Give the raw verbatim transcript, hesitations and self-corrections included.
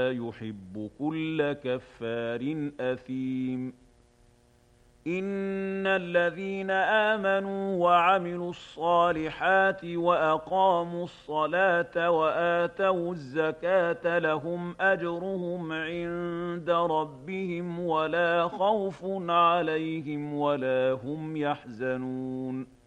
يحب كل كفار أثيم. إن الذين آمنوا وعملوا الصالحات وأقاموا الصلاة وآتوا الزكاة لهم أجرهم عند ربهم ولا خوف عليهم ولا هم يحزنون.